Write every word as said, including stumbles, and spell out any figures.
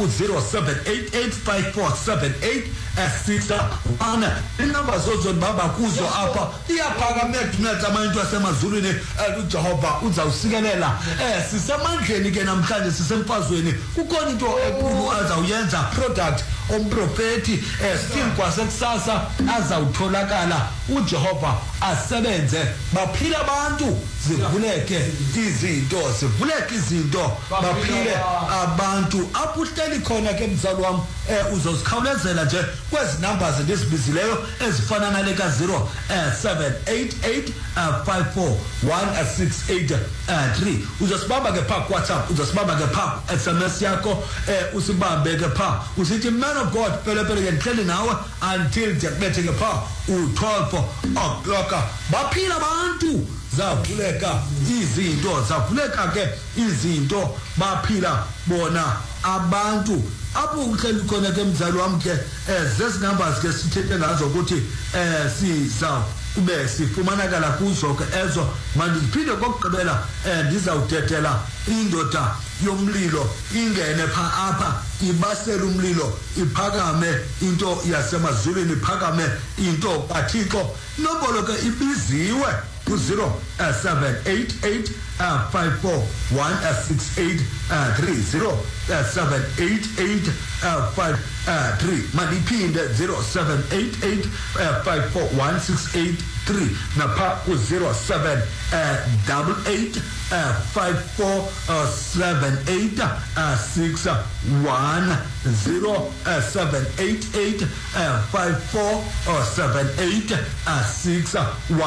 ku zero seven eight eight five four seven eight six one. Inamba zozo baba kuzo apha iyaphakamela abantu asemazulwini uJehova uzawusikelela eh sisemandleni ke namhlanje sisemfazweni kukhona into enkulu azawuyenza product omprofeti eh still kwasekusasa azawutholakala uJehova asebenze baphila abantu zivuleke izinto zivuleke izinto baphile abantu apuhleli khona ke mzalo wami eh uzosikhawulezela nje kwezi numbers ndisibizileyo ezifana nale ka zero seven eight eight five four one six eight three uzosibamba ke pha WhatsApp uzosibamba ke pha S M S yakho eh usibambe ke pha usithi man of God phela phela ngihleli nawe until ndiyakubethe ke pha u twelve o'clock baphila abantu zavuleka izinto zavuleka ke izinto baphila bona abantu apho uhleli khona ke mzali wami ke zezi numbers ke sithethe ngazo ukuthi eh siza ube sifumanakala kuzo ke ezo mandiphinde kokugqibela ndizawudedela indoda yomlilo ingene pha apha ibasela umlilo iphakame into yasemazulwini iphakame into kaThixo nombolo ke ibiziwe ku zero seven eight eight five four one six eight three zero seven eight eight five three maliphinde zero seven eight eight five four one six eight three napha ku zero seven double eight five four seven eight six one zero seven eight eight five four seven eight six one